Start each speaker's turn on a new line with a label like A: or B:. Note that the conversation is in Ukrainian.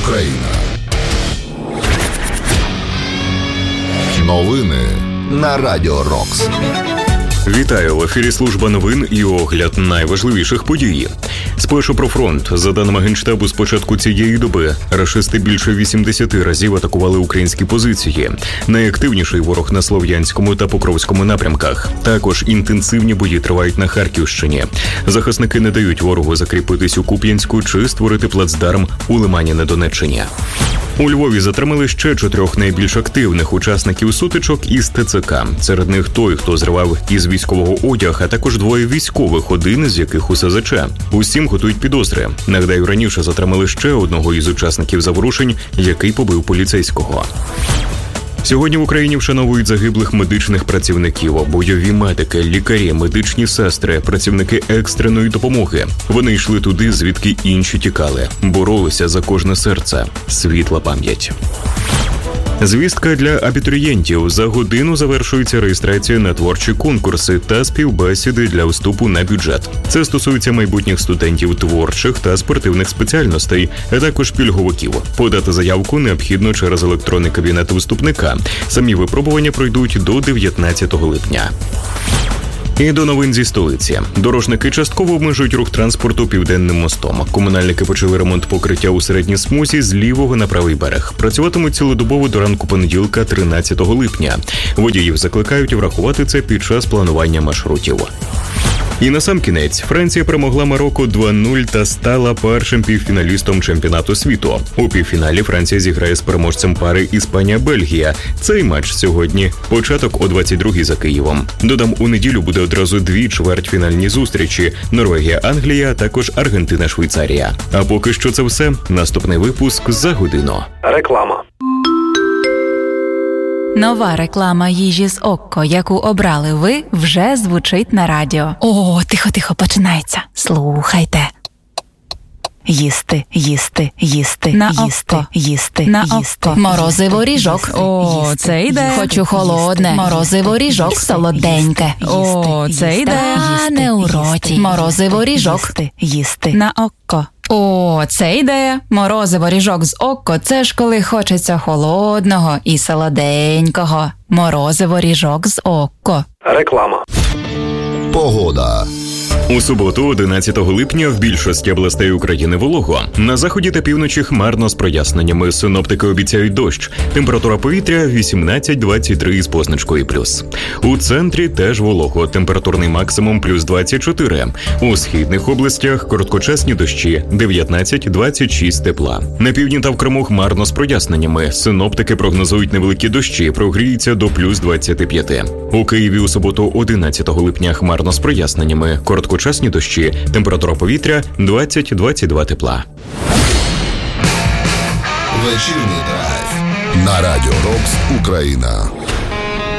A: Україна. Новини на Радіо Рокс.
B: Вітаю, в ефірі служба новин і огляд найважливіших подій. Спершу про фронт. За даними Генштабу, з початку цієї доби рашисти більше 80 разів атакували українські позиції. Найактивніший ворог на Слов'янському та Покровському напрямках. Також інтенсивні бої тривають на Харківщині. Захисники не дають ворогу закріпитись у Куп'янську чи створити плацдарм у Лимані на Донеччині. У Львові затримали ще 4 найбільш активних учасників сутичок із ТЦК. Серед них той, хто зривав із військового одяг, а також 2 військових, один з яких у СЗЧ. Усім готують підозри. Нагадаю, раніше затримали ще одного із учасників заворушень, який побив поліцейського. Сьогодні в Україні вшановують загиблих медичних працівників, бойові медики, лікарі, медичні сестри, працівники екстреної допомоги. Вони йшли туди, звідки інші тікали, боролися за кожне серце. Світла пам'ять. Звістка для абітурієнтів. За годину завершується реєстрація на творчі конкурси та співбесіди для вступу на бюджет. Це стосується майбутніх студентів творчих та спортивних спеціальностей, а також пільговиків. Подати заявку необхідно через електронний кабінет вступника. Самі випробування пройдуть до 19 липня. І до новин зі столиці. Дорожники частково обмежують рух транспорту Південним мостом. Комунальники почали ремонт покриття у середній смузі з лівого на правий берег. Працюватимуть цілодобово до ранку понеділка, 13 липня. Водіїв закликають врахувати це під час планування маршрутів. І насамкінець, Франція перемогла Марокко 2-0 та стала першим півфіналістом чемпіонату світу. У півфіналі Франція зіграє з переможцем пари Іспанія-Бельгія. Цей матч сьогодні. Початок о 22-й за Києвом. Додам, у неділю буде одразу 2 чвертьфінальні зустрічі – Норвегія-Англія, а також Аргентина-Швейцарія. А поки що це все. Наступний випуск за годину.
C: Реклама.
D: Нова реклама їжі з Окко, яку обрали ви, вже звучить на радіо. О, тихо, починається. Слухайте. Їсти, їсти, їсти, на їсти, Окко. Їсти, на їсти. Окко. Морозиво ріжок.
E: О, їсти. Це йде.
D: Хочу холодне. Морозиво ріжок солоденьке.
E: О, це йде.
D: А не у роті. Морозиво ріжок.
E: Їсти.
D: На Окко.
E: О, це ідея. Морозиво ріжок з Окко – це ж коли хочеться холодного і солоденького. Морозиво ріжок з Окко.
C: Реклама.
A: Погода.
B: У суботу, 11 липня, в більшості областей України волого. На заході та півночі хмарно з проясненнями. Синоптики обіцяють дощ. Температура повітря 18-23 з позначкою плюс. У центрі теж волого. Температурний максимум плюс 24. У східних областях короткочасні дощі 19-26 тепла. На півдні та в Криму хмарно з проясненнями. Синоптики прогнозують невеликі дощі, прогріється до плюс 25. У Києві у суботу, 11 липня, хмарно з проясненнями. Короткочасні дощі, температура повітря 20-22 тепла.
A: Вечірній драйв на Радіо Рокс Україна.